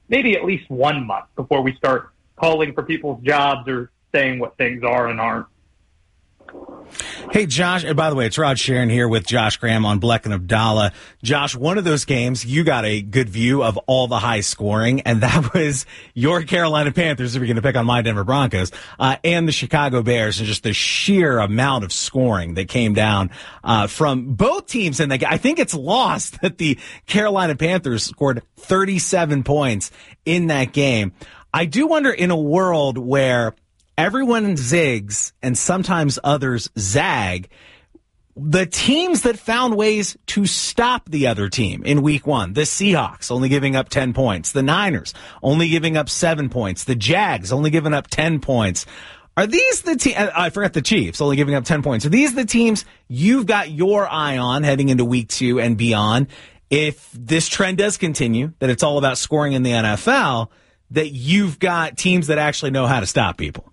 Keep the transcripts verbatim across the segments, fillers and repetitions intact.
maybe at least one month before we start calling for people's jobs or saying what things are and aren't. Hey, Josh, and by the way, it's Rod Sharon here with Josh Graham on Bleck and Abdallah. Josh, one of those games, you got a good view of all the high scoring, and that was your Carolina Panthers, if you're going to pick on my Denver Broncos, uh, and the Chicago Bears, and just the sheer amount of scoring that came down uh, from both teams. And I think it's lost that the Carolina Panthers scored thirty-seven points in that game. I do wonder, in a world where everyone zigs and sometimes others zag, the teams that found ways to stop the other team in week one, the Seahawks only giving up ten points, the Niners only giving up seven points, the Jags only giving up ten points. Are these the teams, I forgot the Chiefs only giving up ten points. Are these the teams you've got your eye on heading into week two and beyond? If this trend does continue, that it's all about scoring in the N F L, that you've got teams that actually know how to stop people.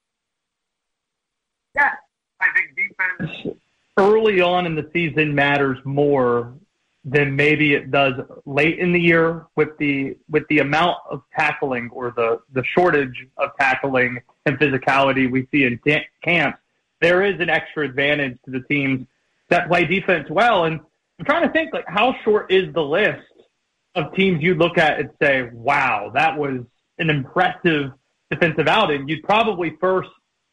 Yeah, I think defense early on in the season matters more than maybe it does late in the year with the with the amount of tackling or the, the shortage of tackling and physicality we see in camps. There is an extra advantage to the teams that play defense well. And I'm trying to think, like, how short is the list of teams you look at and say, wow, that was an impressive defensive outing? You'd probably first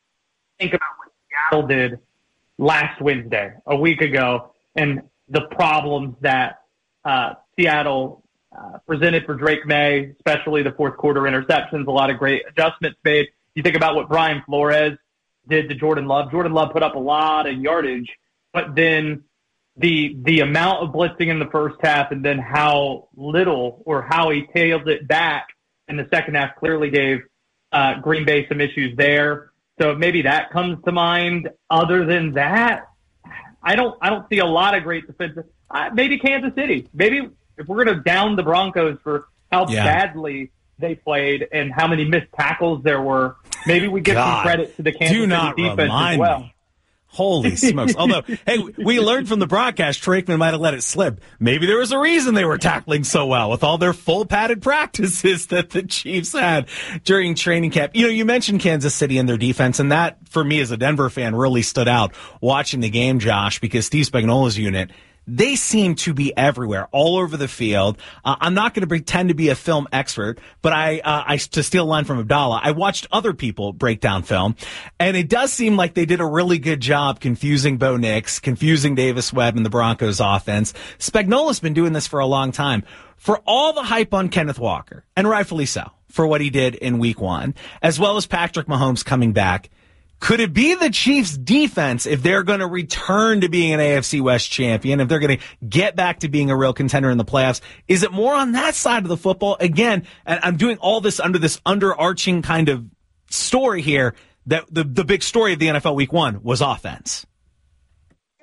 think about what Seattle did last Wednesday, a week ago, and the problems that uh, Seattle uh, presented for Drake May, especially the fourth quarter interceptions, a lot of great adjustments made. You think about what Brian Flores did to Jordan Love. Jordan Love put up a lot of yardage, but then the the amount of blitzing in the first half and then how little or how he tailed it back in the second half clearly gave uh, Green Bay some issues there. So maybe that comes to mind. Other than that, I don't I don't see a lot of great defensive. Uh, maybe Kansas City. Maybe if we're going to down the Broncos for how yeah. badly they played and how many missed tackles there were, maybe we give God, some credit to the Kansas do City not defense as well. Me. Holy smokes. Although, hey, we learned from the broadcast, Trakeman might have let it slip. Maybe there was a reason they were tackling so well with all their full padded practices that the Chiefs had during training camp. You know, you mentioned Kansas City and their defense, and that, for me as a Denver fan, really stood out watching the game, Josh, because Steve Spagnuolo's unit, they seem to be everywhere, all over the field. Uh, I'm not going to pretend to be a film expert, but I, uh, I, to steal a line from Abdallah, I watched other people break down film, and it does seem like they did a really good job confusing Bo Nix, confusing Davis Webb and the Broncos offense. Spagnuolo's been doing this for a long time. For all the hype on Kenneth Walker, and rightfully so, for what he did in week one, as well as Patrick Mahomes coming back, could it be the Chiefs' defense, if they're going to return to being an A F C West champion, if they're going to get back to being a real contender in the playoffs? Is it more on that side of the football? Again, and I'm doing all this under this underarching kind of story here, that the, the big story of the N F L Week One was offense. Yeah,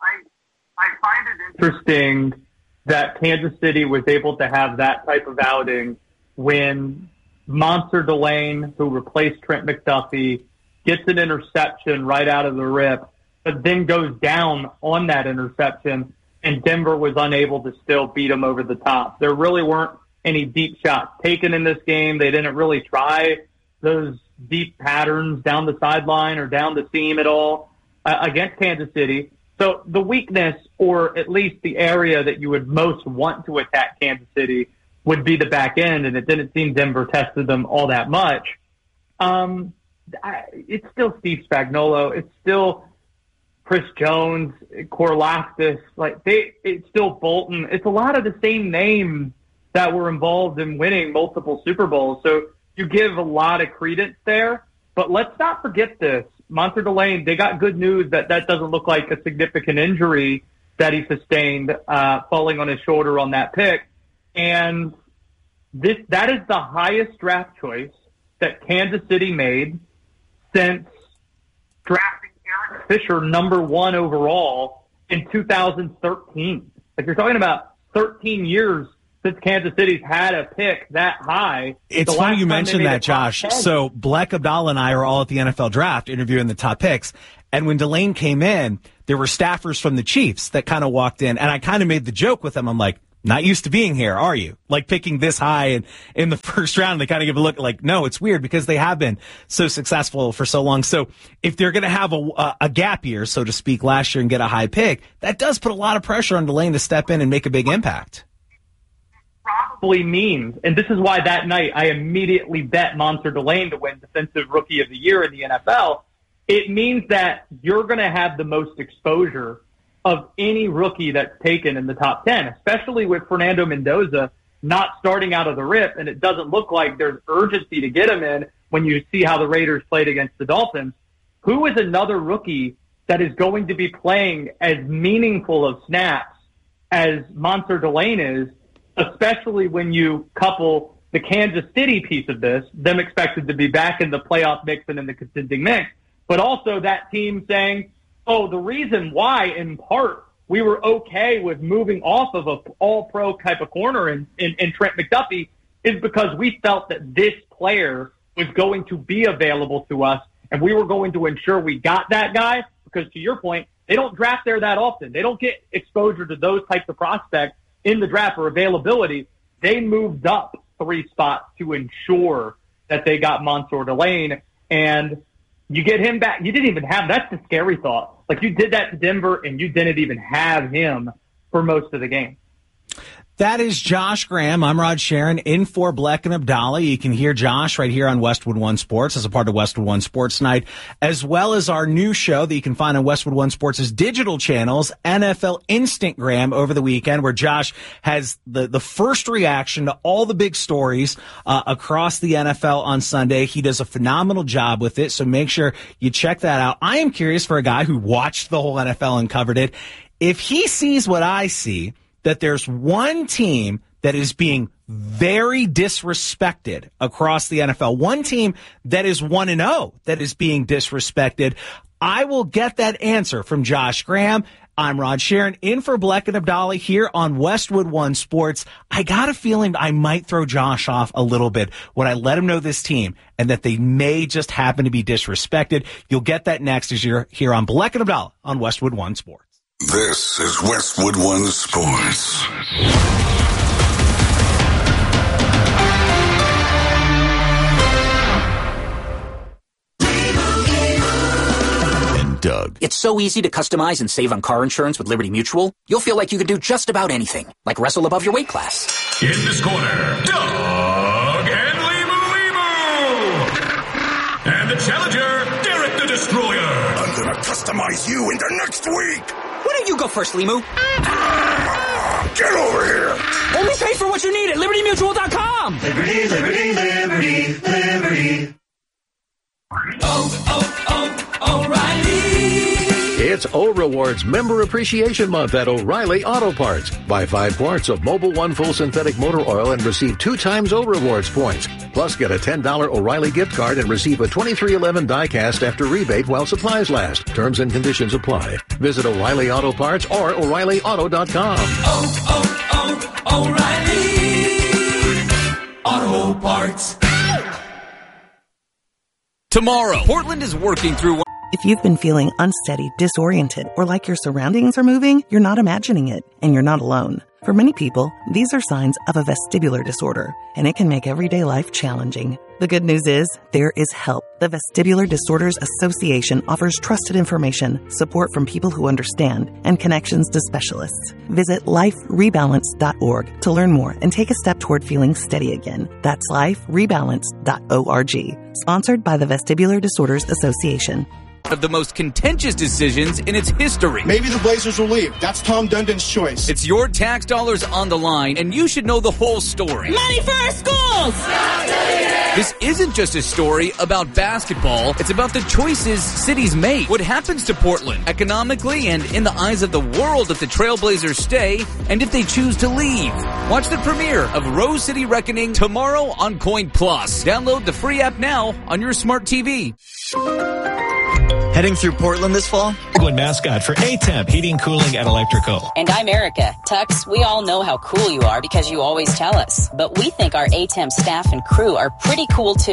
I I find it interesting that Kansas City was able to have that type of outing when Monster Delane, who replaced Trent McDuffie, gets an interception right out of the rip, but then goes down on that interception, and Denver was unable to still beat them over the top. There really weren't any deep shots taken in this game. They didn't really try those deep patterns down the sideline or down the seam at all uh, against Kansas City. So the weakness, or at least the area that you would most want to attack Kansas City, would be the back end, and it didn't seem Denver tested them all that much. Um, I, it's still Steve Spagnuolo. It's still Chris Jones, Korlaftis. Like they, it's still Bolton. It's a lot of the same names that were involved in winning multiple Super Bowls. So you give a lot of credence there. But let's not forget this. Monster Delane, they got good news that that doesn't look like a significant injury that he sustained uh, falling on his shoulder on that pick. And this that is the highest draft choice that Kansas City made since drafting Eric Fisher number one overall in two thousand thirteen. Like, you're talking about thirteen years since Kansas City's had a pick that high. It's funny you mentioned that, Josh. So Bleck, Abdallah, and I are all at the N F L draft interviewing the top picks. And when Delane came in, there were staffers from the Chiefs that kind of walked in. And I kind of made the joke with them. I'm like, not used to being here, are you? Like picking this high in, in the first round, they kind of give a look like, no, it's weird because they have been so successful for so long. So if they're going to have a, a gap year, so to speak, last year and get a high pick, that does put a lot of pressure on Delane to step in and make a big impact. Probably means, and this is why that night I immediately bet Monster Delane to win Defensive Rookie of the Year in the N F L. It means that you're going to have the most exposure of any rookie that's taken in the top ten, especially with Fernando Mendoza not starting out of the rip, and it doesn't look like there's urgency to get him in when you see how the Raiders played against the Dolphins. Who is another rookie that is going to be playing as meaningful of snaps as Monster Delane is, especially when you couple the Kansas City piece of this, them expected to be back in the playoff mix and in the contending mix, but also that team saying, oh, the reason why, in part, we were okay with moving off of a all-pro type of corner in, in, in Trent McDuffie is because we felt that this player was going to be available to us, and we were going to ensure we got that guy because, to your point, they don't draft there that often. They don't get exposure to those types of prospects in the draft or availability. They moved up three spots to ensure that they got Monster Delane, and you get him back. You didn't even have – that's the scary thought. Like, you did that to Denver, and you didn't even have him for most of the game. That is Josh Graham. I'm Rod Sharon, in for Bleck and Abdallah. You can hear Josh right here on Westwood One Sports as a part of Westwood One Sports Night, as well as our new show that you can find on Westwood One Sports' digital channels, N F L Instantgram, over the weekend, where Josh has the, the first reaction to all the big stories uh, across the N F L on Sunday. He does a phenomenal job with it, so make sure you check that out. I am curious, for a guy who watched the whole N F L and covered it, if he sees what I see, that there's one team that is being very disrespected across the N F L, one team that is one and oh that is being disrespected, I will get that answer from Josh Graham. I'm Rod Sharon, in for Bleck and Abdallah here on Westwood One Sports. I got a feeling I might throw Josh off a little bit when I let him know this team and that they may just happen to be disrespected. You'll get that next as you're here on Bleck and Abdallah on Westwood One Sports. This is Westwood One Sports. And Doug. It's so easy to customize and save on car insurance with Liberty Mutual. You'll feel like you can do just about anything, like wrestle above your weight class. In this corner, Doug and Limu Limu. And the challenger, Derek the Destroyer. I'm gonna customize you into next week. Why don't you go first, Limu? Ah, get over here! Only pay for what you need at Liberty Mutual dot com! Liberty, Liberty, Liberty, Liberty. Oh, oh, oh, O'Reilly! It's O-Rewards Member Appreciation Month at O'Reilly Auto Parts. Buy five quarts of Mobil One Full Synthetic Motor Oil and receive two times O-Rewards points. Plus, get a ten dollars O'Reilly gift card and receive a twenty-three eleven die-cast after rebate while supplies last. Terms and conditions apply. Visit O'Reilly Auto Parts or O'Reilly Auto dot com. Oh, oh, oh, O'Reilly Auto Parts. Tomorrow, Portland is working through... If you've been feeling unsteady, disoriented, or like your surroundings are moving, you're not imagining it, and you're not alone. For many people, these are signs of a vestibular disorder, and it can make everyday life challenging. The good news is, there is help. The Vestibular Disorders Association offers trusted information, support from people who understand, and connections to specialists. Visit life rebalance dot org to learn more and take a step toward feeling steady again. That's life rebalance dot org. Sponsored by the Vestibular Disorders Association. Of the most contentious decisions in its history. Maybe the Blazers will leave. That's Tom Dundon's choice. It's your tax dollars on the line, and you should know the whole story. Money for our schools! This isn't just a story about basketball. It's about the choices cities make. What happens to Portland economically and in the eyes of the world if the Trailblazers stay and if they choose to leave. Watch the premiere of Rose City Reckoning tomorrow on Coin Plus. Download the free app now on your smart T V. Heading through Portland this fall? Portland mascot for A-Temp Heating, Cooling, and Electrical. And I'm Erica. Tux, we all know how cool you are because you always tell us. But we think our A-Temp staff and crew are pretty cool too.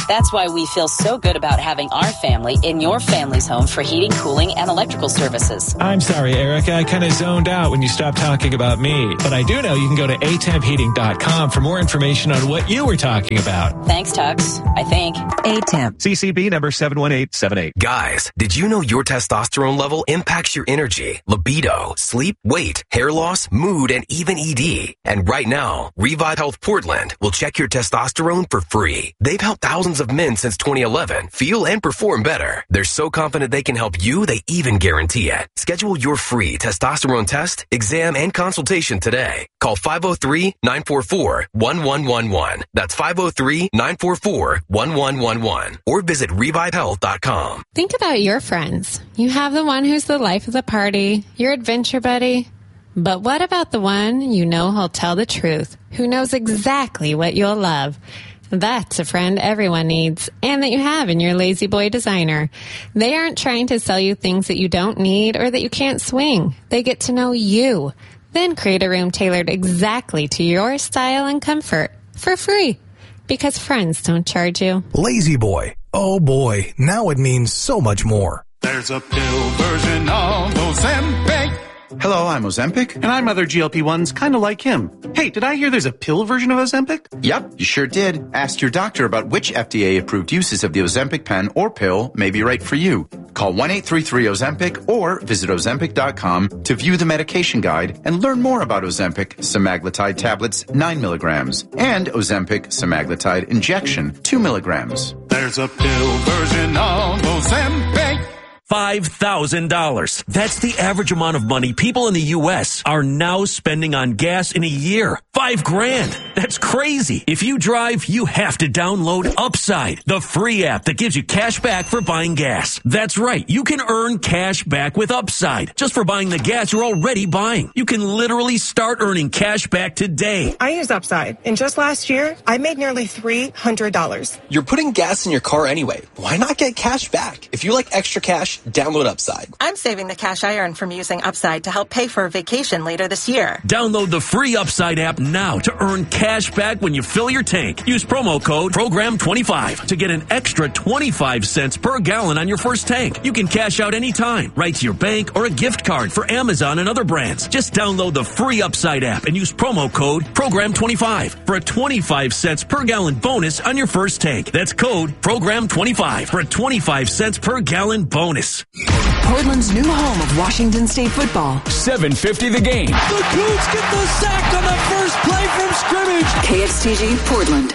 That's why we feel so good about having our family in your family's home for heating, cooling, and electrical services. I'm sorry, Erica. I kind of zoned out when you stopped talking about me. But I do know you can go to a temp heating dot com for more information on what you were talking about. Thanks, Tux. I think. A-Temp. C C B number seven one eight seven eight. Guys, did you know your testosterone level impacts your energy, libido, sleep, weight, hair loss, mood, and even E D? And right now, Revive Health Portland will check your testosterone for free. They've helped thousands of men since twenty eleven feel and perform better. They're so confident they can help you, they even guarantee it. Schedule your free testosterone test, exam, and consultation today. Call five oh three, nine four four, one one one one. That's five oh three, nine four four, one one one one. Or visit revive health dot com. Think about your friends. You have the one who's the life of the party, your adventure buddy. But what about the one you know who'll tell the truth, who knows exactly what you'll love? That's a friend everyone needs, and that you have in your Lazy Boy designer. They aren't trying to sell you things that you don't need or that you can't swing. They get to know you, then create a room tailored exactly to your style and comfort for free, because friends don't charge you. Lazy Boy. Oh boy, now it means so much more. There's a pill version of Ozempic. Hello, I'm Ozempic. And I'm other G L P ones kind of like him. Hey, did I hear there's a pill version of Ozempic? Yep, you sure did. Ask your doctor about which F D A-approved uses of the Ozempic pen or pill may be right for you. Call one eight three three Ozempic or visit ozempic dot com to view the medication guide and learn more about Ozempic semaglutide tablets nine milligrams and Ozempic semaglutide injection two milligrams. There's a pill version of Ozempic. five thousand dollars. That's the average amount of money people in the U S are now spending on gas in a year. Five grand. That's crazy. If you drive, you have to download Upside, the free app that gives you cash back for buying gas. That's right. You can earn cash back with Upside just for buying the gas you're already buying. You can literally start earning cash back today. I use Upside, and just last year, I made nearly three hundred dollars. You're putting gas in your car anyway. Why not get cash back? If you like extra cash, download Upside. I'm saving the cash I earn from using Upside to help pay for a vacation later this year. Download the free Upside app now to earn cash back when you fill your tank. Use promo code program twenty-five to get an extra twenty-five cents per gallon on your first tank. You can cash out anytime, right to your bank or a gift card for Amazon and other brands. Just download the free Upside app and use promo code program twenty-five for a twenty-five cents per gallon bonus on your first tank. That's code program twenty-five for a twenty-five cents per gallon bonus. Portland's new home of Washington State football. seven fifty the game. The Cougs get the sack on the first play from scrimmage. K X T G Portland.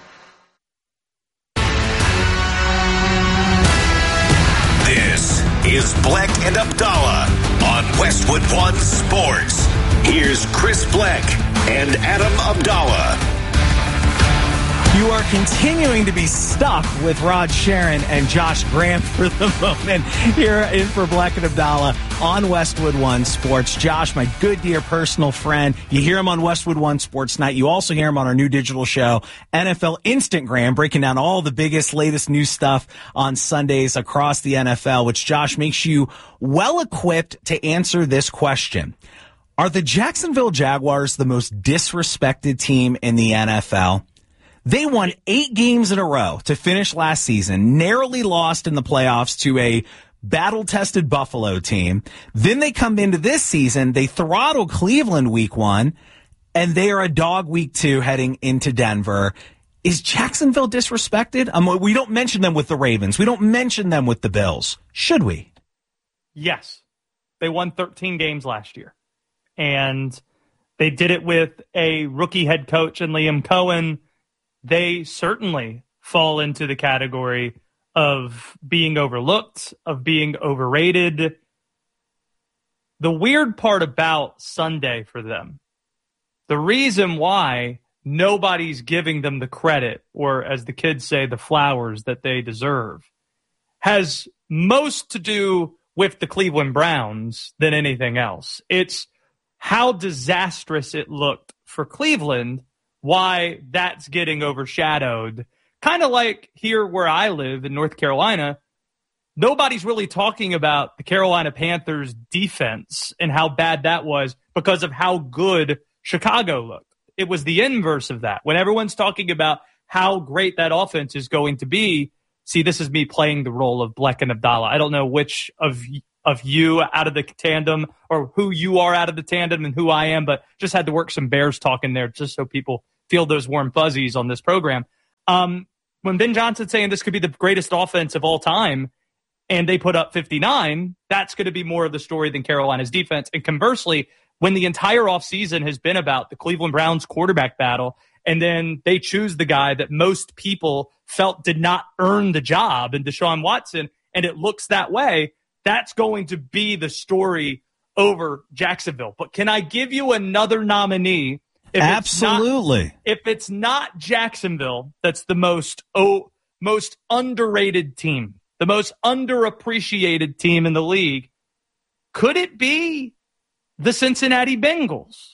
This is Bleck and Abdallah on Westwood One Sports. Here's Chris Bleck and Adam Abdallah. You are continuing to be stuck with Rod Sharon and Josh Graham for the moment here in for Bleck and Abdallah on Westwood One Sports. Josh, my good dear personal friend, you hear him on Westwood One Sports Night. You also hear him on our new digital show, N F L Instagram, breaking down all the biggest, latest news stuff on Sundays across the N F L, which, Josh, makes you well equipped to answer this question. Are the Jacksonville Jaguars the most disrespected team in the N F L? They won eight games in a row to finish last season, narrowly lost in the playoffs to a battle-tested Buffalo team. Then they come into this season, they throttle Cleveland week one, and they are a dog week two heading into Denver. Is Jacksonville disrespected? Um, we don't mention them with the Ravens. We don't mention them with the Bills. Should we? Yes. They won thirteen games last year. And they did it with a rookie head coach in Liam Cohen. They certainly fall into the category of being overlooked, of being overrated. The weird part about Sunday for them, the reason why nobody's giving them the credit, or as the kids say, the flowers that they deserve, has most to do with the Cleveland Browns than anything else. It's how disastrous it looked for Cleveland, why that's getting overshadowed. Kind of like here where I live in North Carolina, nobody's really talking about the Carolina Panthers defense and how bad that was because of how good Chicago looked. It was the inverse of that. When everyone's talking about how great that offense is going to be. See, this is me playing the role of Bleck and Abdallah. I don't know which of of you out of the tandem or who you are out of the tandem and who I am, but just had to work some Bears talk in there just so people feel those warm fuzzies on this program. Um, when Ben Johnson's saying this could be the greatest offense of all time and they put up fifty-nine, that's going to be more of the story than Carolina's defense. And conversely, when the entire offseason has been about the Cleveland Browns quarterback battle, and then they choose the guy that most people felt did not earn the job in Deshaun Watson, and it looks that way, that's going to be the story over Jacksonville. But can I give you another nominee? If Absolutely. It's not, if it's not Jacksonville, that's the most oh, most underrated team, the most underappreciated team in the league, could it be the Cincinnati Bengals?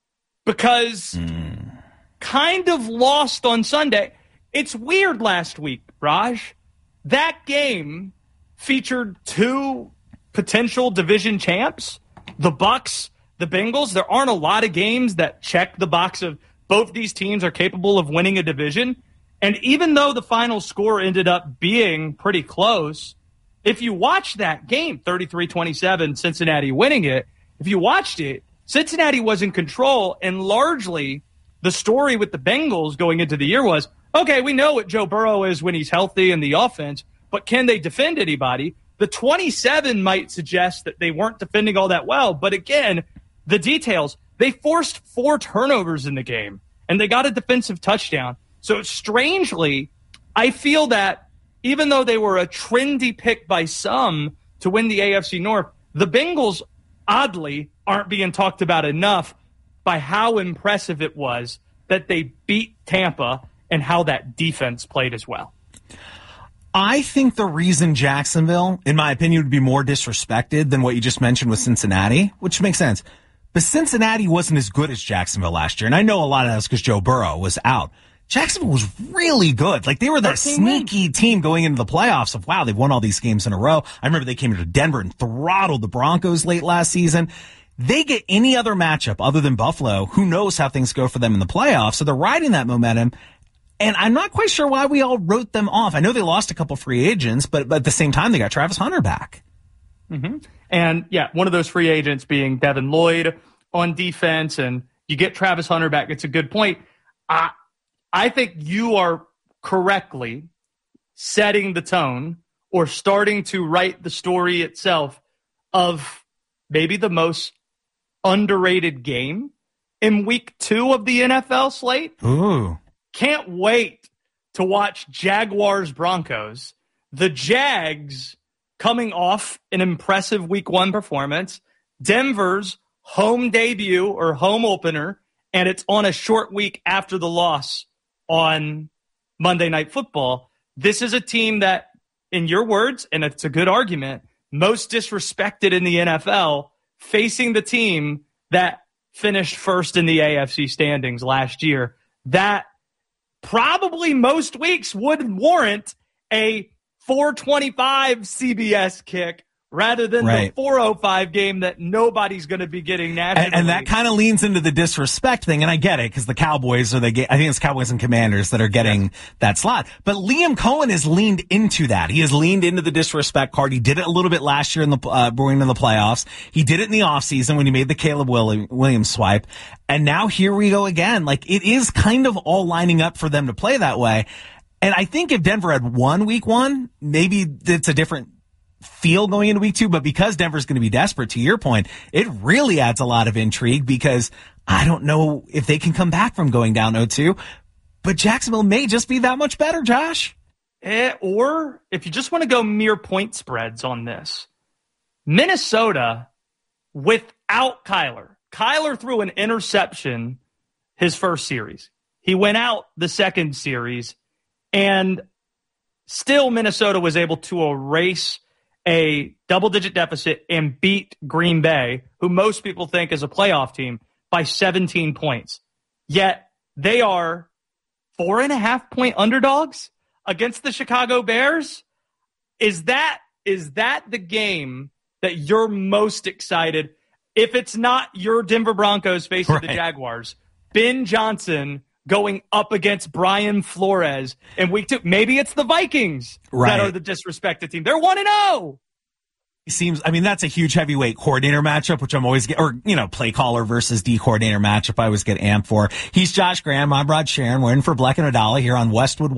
Because mm. kind of lost on Sunday. It's weird last week, Raj. That game featured two potential division champs, the Bucs, the Bengals. There aren't a lot of games that check the box of both these teams are capable of winning a division. And even though the final score ended up being pretty close, if you watch that game, thirty-three twenty-seven, Cincinnati winning it, if you watched it, Cincinnati was in control, and largely the story with the Bengals going into the year was, okay, we know what Joe Burrow is when he's healthy in the offense, but can they defend anybody? The twenty-seven might suggest that they weren't defending all that well, but again, the details, they forced four turnovers in the game, and they got a defensive touchdown. So strangely, I feel that even though they were a trendy pick by some to win the A F C North, the Bengals, oddly, aren't being talked about enough by how impressive it was that they beat Tampa and how that defense played as well. I think the reason Jacksonville, in my opinion, would be more disrespected than what you just mentioned with Cincinnati, which makes sense. But Cincinnati wasn't as good as Jacksonville last year. And I know a lot of that's because Joe Burrow was out. Jacksonville was really good. Like, they were that sneaky team going into the playoffs of, wow, they've won all these games in a row. I remember they came into Denver and throttled the Broncos late last season. They get any other matchup other than Buffalo, who knows how things go for them in the playoffs. So they're riding that momentum. And I'm not quite sure why we all wrote them off. I know they lost a couple free agents, but, but at the same time, they got Travis Hunter back. Mm-hmm. And, yeah, one of those free agents being Devin Lloyd on defense, and you get Travis Hunter back. It's a good point. I, I think you are correctly setting the tone or starting to write the story itself of maybe the most underrated game in week two of the N F L slate. Ooh. Can't wait to watch Jaguars Broncos. The Jags coming off an impressive week one performance. Denver's home debut or home opener, and it's on a short week after the loss on Monday Night Football. This is a team that, in your words, and it's a good argument, most disrespected in the N F L, facing the team that finished first in the A F C standings last year. That probably most weeks would warrant a four twenty-five C B S kick rather than right. the four oh five game that nobody's going to be getting nationally. And, and that kind of leans into the disrespect thing, and I get it, because the Cowboys, or they get, I think it's Cowboys and Commanders that are getting yes. that slot. But Liam Cohen has leaned into that. He has leaned into the disrespect card. He did it a little bit last year in the uh, going into the playoffs. He did it in the offseason when he made the Caleb Williams swipe. And now here we go again. Like, it is kind of all lining up for them to play that way. And I think if Denver had won week one, maybe it's a different feel going into week two, but because Denver's going to be desperate, to your point, it really adds a lot of intrigue, because I don't know if they can come back from going down oh two, but Jacksonville may just be that much better, Josh. Eh, or if you just want to go mere point spreads on this, Minnesota without Kyler. Kyler threw an interception his first series. He went out the second series, and still Minnesota was able to erase a double-digit deficit and beat Green Bay, who most people think is a playoff team, by seventeen points. Yet they are four and a half point underdogs against the Chicago Bears. Is that is that the game that you're most excited? If it's not your Denver Broncos facing right. the Jaguars, Ben Johnson going up against Brian Flores in week two. Maybe it's the Vikings right. that are the disrespected team. They're one and oh. Seems, I mean, that's a huge heavyweight coordinator matchup, which I'm always get, or, you know, play caller versus D coordinator matchup I always get amped for. He's Josh Graham. I'm Rod Sharon. We're in for Black and Adala here on Westwood